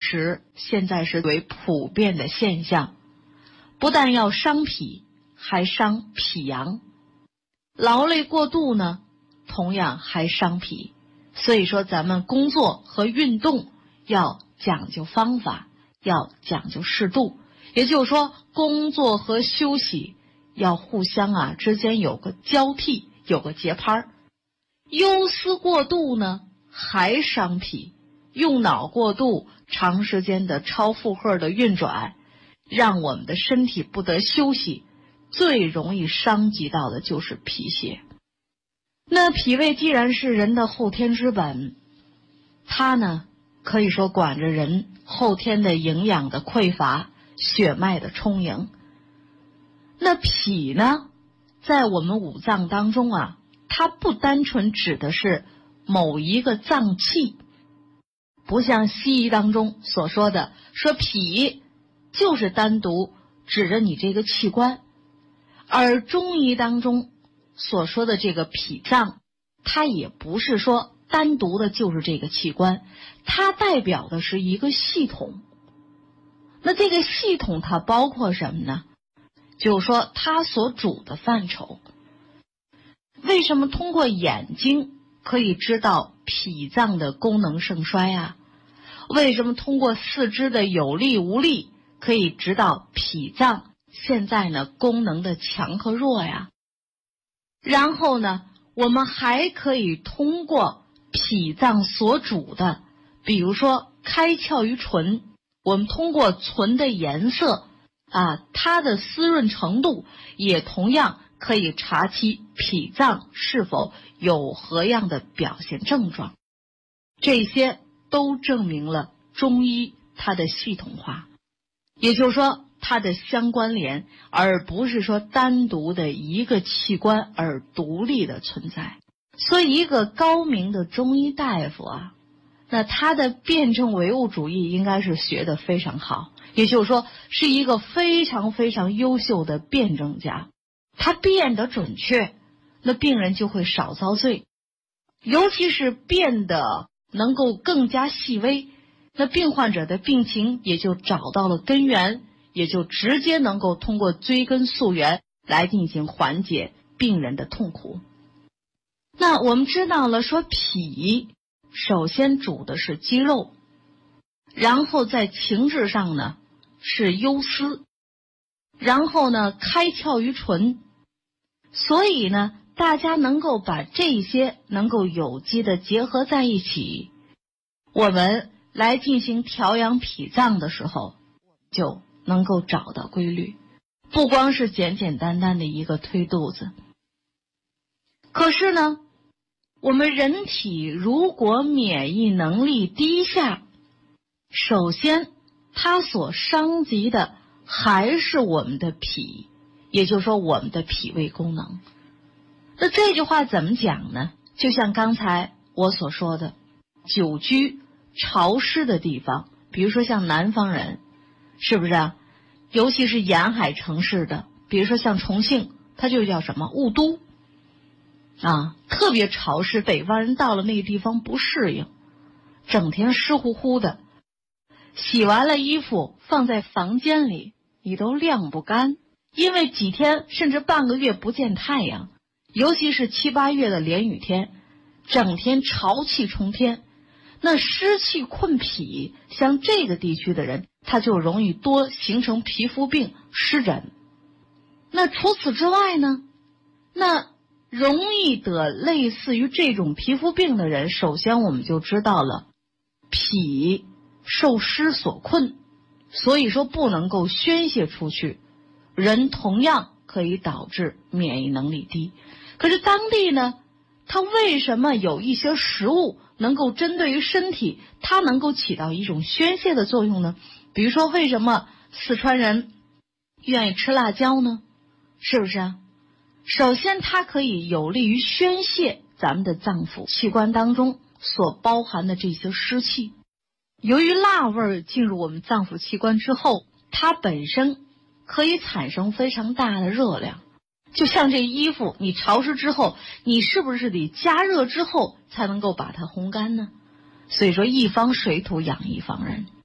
食现在是为普遍的现象，不但要伤脾，还伤脾阳。劳累过度呢，同样还伤脾。所以说咱们工作和运动要讲究方法，要讲究适度。也就是说，工作和休息要互相之间有个交替，有个节拍。忧思过度呢，还伤脾。用脑过度，长时间的超负荷的运转，让我们的身体不得休息，最容易伤及到的就是脾血。那脾胃既然是人的后天之本，它呢可以说管着人后天的营养的匮乏，血脉的充盈。那脾呢，在我们五脏当中它不单纯指的是某一个脏器，不像西医当中所说的，说脾就是单独指着你这个器官，而中医当中所说的这个脾脏，它也不是说单独的就是这个器官，它代表的是一个系统。那这个系统它包括什么呢？就是说它所主的范畴。为什么通过眼睛可以知道脾脏的功能盛衰为什么通过四肢的有力无力可以知道脾脏现在呢功能的强和弱然后呢，我们还可以通过脾脏所主的，比如说开窍于唇，我们通过唇的颜色它的湿润程度，也同样可以查其脾脏是否有何样的表现症状。这些都证明了中医它的系统化，也就是说它的相关联，而不是说单独的一个器官而独立的存在。所以一个高明的中医大夫那他的辩证唯物主义应该是学得非常好，也就是说是一个非常非常优秀的辩证家。他辩得准确，那病人就会少遭罪，尤其是辩得能够更加细微，那病患者的病情也就找到了根源，也就直接能够通过追根溯源来进行缓解病人的痛苦。那我们知道了说脾首先主的是肌肉，然后在情志上呢是忧思，然后呢开窍于唇。所以呢大家能够把这些能够有机的结合在一起，我们来进行调养脾脏的时候就能够找到规律，不光是简简单单的一个推肚子。可是呢我们人体如果免疫能力低下，首先它所伤及的还是我们的脾，也就是说我们的脾胃功能。那这句话怎么讲呢？就像刚才我所说的，久居潮湿的地方，比如说像南方人，是不是尤其是沿海城市的，比如说像重庆，它就叫什么雾都特别潮湿，北方人到了那个地方不适应，整天湿乎乎的，洗完了衣服放在房间里你都晾不干，因为几天甚至半个月不见太阳，尤其是7、8月的连雨天，整天潮气冲天，那湿气困脾，像这个地区的人他就容易多形成皮肤病、湿疹。那除此之外呢，那容易得类似于这种皮肤病的人，首先我们就知道了脾受湿所困，所以说不能够宣泄出去，人同样可以导致免疫能力低。可是当地呢，它为什么有一些食物能够针对于身体，它能够起到一种宣泄的作用呢？比如说为什么四川人愿意吃辣椒呢？是不是首先它可以有利于宣泄咱们的脏腑器官当中所包含的这些湿气。由于辣味进入我们脏腑器官之后，它本身可以产生非常大的热量，就像这衣服你潮湿之后，你是不是得加热之后才能够把它烘干呢？所以说一方水土养一方人。